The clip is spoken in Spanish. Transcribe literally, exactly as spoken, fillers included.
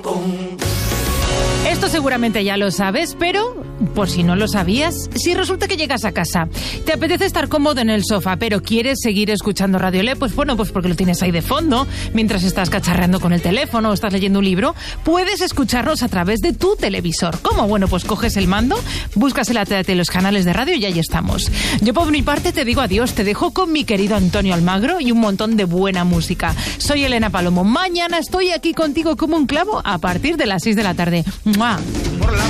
Esto seguramente ya lo sabes, pero por si no lo sabías, si resulta que llegas a casa, te apetece estar cómodo en el sofá, pero quieres seguir escuchando Radio Le, pues bueno, pues porque lo tienes ahí de fondo, mientras estás cacharreando con el teléfono o estás leyendo un libro, puedes escucharnos a través de tu televisor. ¿Cómo? Bueno, pues coges el mando, buscas en la tele de los canales de radio y ahí estamos. Yo por mi parte te digo adiós, te dejo con mi querido Antonio Almagro y un montón de buena música. Soy Elena Palomo, mañana estoy aquí contigo como un clavo a partir de las seis de la tarde. ¡Mua! Por la